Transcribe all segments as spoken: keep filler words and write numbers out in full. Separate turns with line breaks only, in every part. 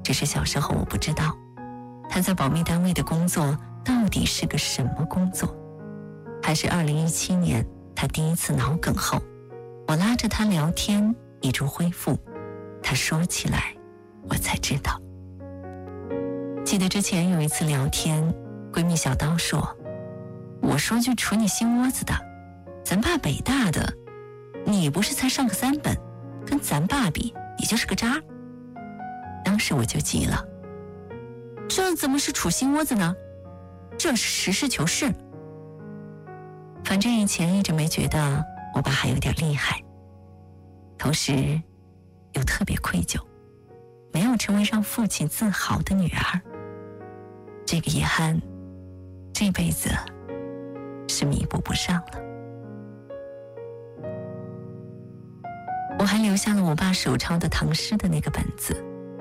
只是小时候我不知道他在保密单位的工作到底是个什么工作。还是二零一七年他第一次脑梗后，我拉着他聊天，一直恢复，他说起来我才知道。记得之前有一次聊天，闺蜜小刀说，我说句杵你心窝子的，咱爸北大的，你不是才上个三本，跟咱爸比你就是个渣。当时我就急了，这怎么是杵心窝子呢？这是实事求是。反正以前一直没觉得我爸还有点厉害，同时又特别愧疚，没有成为让父亲自豪的女儿。这个遗憾这辈子是弥补不上了。我还留下了我爸手抄的唐诗的那个本子，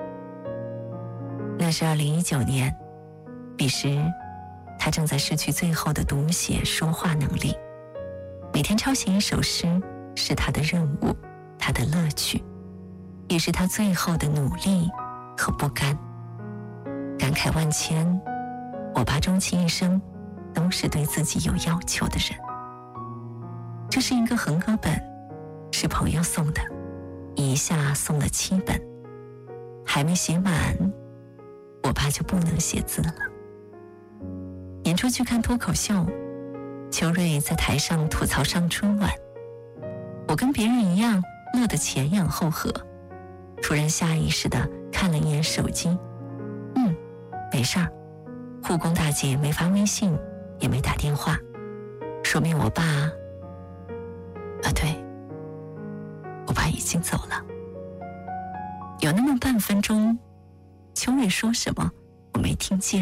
那是二零一九年，彼时他正在失去最后的读写说话能力，每天抄写一首诗是他的任务，他的乐趣，也是他最后的努力和不甘。感慨万千，我爸终其一生都是对自己有要求的人。这是一个横格本，是朋友送的，一下送了七本，还没写满，我爸就不能写字了。演出去看脱口秀，邱瑞在台上吐槽上春晚，我跟别人一样乐得前仰后合，突然下意识地看了一眼手机，嗯，没事儿，护工大姐没发微信，也没打电话，说明我爸，啊对，我爸已经走了。有那么半分钟，邱瑞说什么我没听见。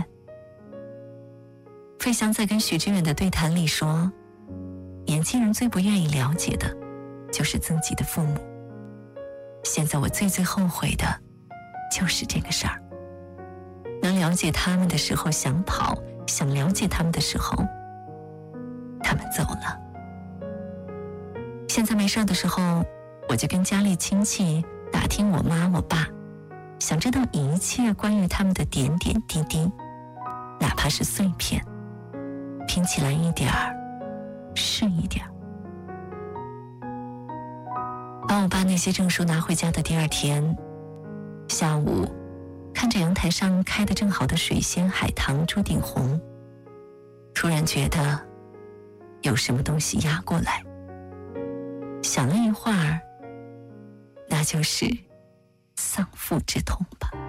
费翔在跟许知远的对谈里说，年轻人最不愿意了解的就是自己的父母。现在我最最后悔的就是这个事儿。能了解他们的时候想跑，想了解他们的时候他们走了。现在没事的时候，我就跟家里亲戚打听我妈我爸，想知道一切关于他们的点点滴滴，哪怕是碎片，拼起来一点儿是一点儿。把我爸那些证书拿回家的第二天下午，看着阳台上开得正好的水仙、海棠、朱顶红，突然觉得有什么东西压过来，想了一会儿，那就是丧父之痛吧。